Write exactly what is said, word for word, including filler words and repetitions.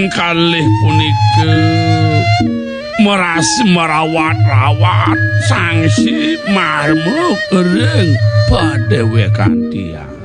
kalih punika merasi merawat-rawat sangsi marmuk ring padewe kanthi